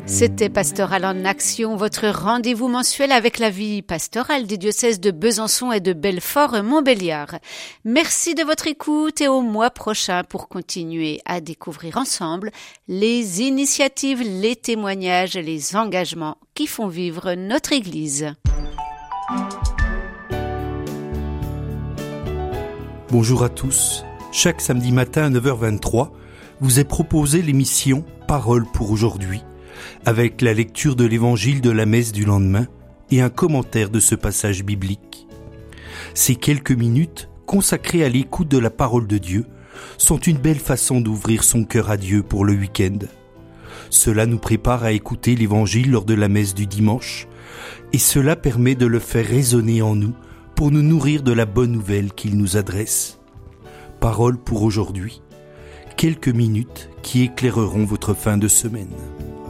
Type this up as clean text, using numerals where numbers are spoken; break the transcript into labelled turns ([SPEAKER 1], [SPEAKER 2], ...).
[SPEAKER 1] C'était Pastoral en Action, votre rendez-vous mensuel avec la vie pastorale des diocèses de Besançon et de Belfort-Montbéliard. Merci de votre écoute et au mois prochain pour continuer à découvrir ensemble les initiatives, les témoignages et les engagements qui font vivre notre Église.
[SPEAKER 2] Bonjour à tous. Chaque samedi matin à 9h23, vous est proposée l'émission Parole pour aujourd'hui, avec la lecture de l'évangile de la messe du lendemain et un commentaire de ce passage biblique. Ces quelques minutes consacrées à l'écoute de la parole de Dieu sont une belle façon d'ouvrir son cœur à Dieu pour le week-end. Cela nous prépare à écouter l'évangile lors de la messe du dimanche, et cela permet de le faire résonner en nous pour nous nourrir de la bonne nouvelle qu'il nous adresse. Parole pour aujourd'hui, quelques minutes qui éclaireront votre fin de semaine.